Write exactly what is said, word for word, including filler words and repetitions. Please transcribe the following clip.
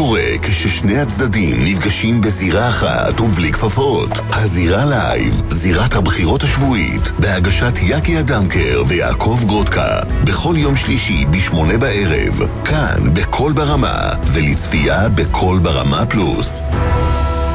קורה כששני הצדדים נפגשים בזירה אחת ובלי כפפות. הזירה לייב, זירת הבחירות השבועית, בהגשת יקי אדמקר ויעקב גרודקה, בכל יום שלישי בשמונה בערב, כאן בכל ברמה, ולצפייה בכל ברמה פלוס.